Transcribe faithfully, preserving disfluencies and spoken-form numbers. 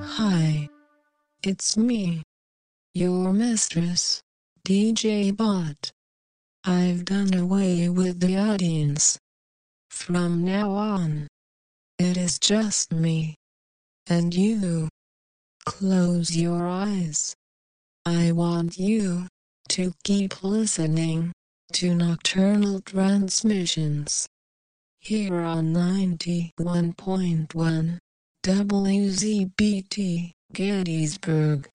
Hi. It's me, your mistress, D J Bot. I've done away with the audience. From now on, it is just me and you. Close your eyes. I want you to keep listening to Nocturnal Transmissions here on ninety-one point one W Z B T Gettysburg.